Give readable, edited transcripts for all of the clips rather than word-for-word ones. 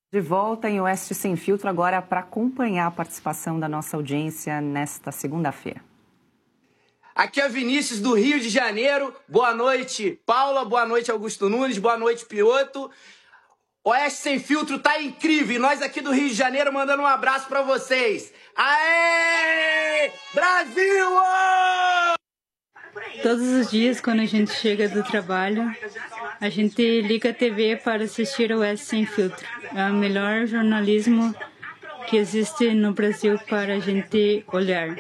De volta em Oeste Sem Filtro, agora para acompanhar a participação da nossa audiência nesta segunda-feira. Aqui é Vinícius, do Rio de Janeiro. Boa noite, Paula. Boa noite, Augusto Nunes. Boa noite, Piotto. Oeste Sem Filtro tá incrível. E nós aqui do Rio de Janeiro mandando um abraço para vocês. Aê! Brasil! Todos os dias, quando a gente chega do trabalho, a gente liga a TV para assistir o Oeste Sem Filtro. É o melhor jornalismo que existe no Brasil para a gente olhar.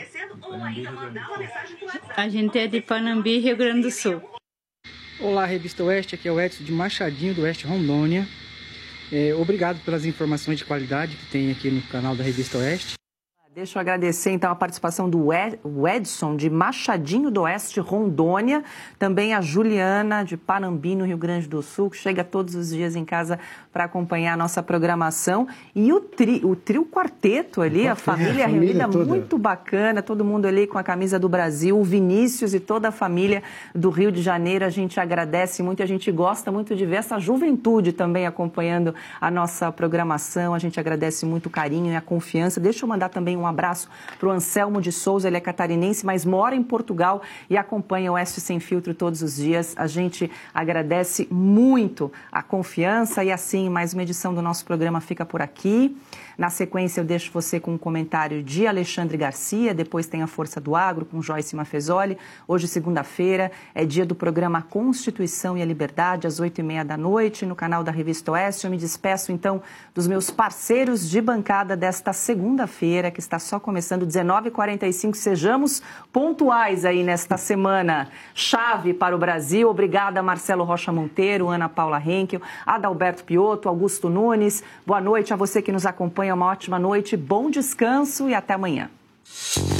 A gente é de Panambi, Rio Grande do Sul. Olá, Revista Oeste, aqui é o Edson de Machadinho, do Oeste, Rondônia. Obrigado pelas informações de qualidade que tem aqui no canal da Revista Oeste. Deixa eu agradecer, então, a participação do Edson, de Machadinho do Oeste, Rondônia. Também a Juliana, de Panambi, no Rio Grande do Sul, que chega todos os dias em casa para acompanhar a nossa programação. E o trio quarteto ali, a família reunida, toda. Muito bacana. Todo mundo ali com a camisa do Brasil. O Vinícius e toda a família do Rio de Janeiro. A gente agradece muito, a gente gosta muito de ver essa juventude também acompanhando a nossa programação. A gente agradece muito o carinho e a confiança. Deixa eu mandar também um abraço para o Anselmo de Souza, ele é catarinense, mas mora em Portugal e acompanha o Oeste Sem Filtro todos os dias. A gente agradece muito a confiança e assim, mais uma edição do nosso programa fica por aqui. Na sequência, eu deixo você com um comentário de Alexandre Garcia, depois tem a Força do Agro com Joyce Mafezoli. Hoje, segunda-feira, é dia do programa Constituição e a Liberdade, às 8h30 da noite, no canal da Revista Oeste. Eu me despeço, então, dos meus parceiros de bancada desta segunda-feira, que está só começando, 19h45. Sejamos pontuais aí nesta semana chave para o Brasil. Obrigada, Marcelo Rocha Monteiro, Ana Paula Henkel, Adalberto Piotto, Augusto Nunes. Boa noite a você que nos acompanha. Uma ótima noite, bom descanso e até amanhã.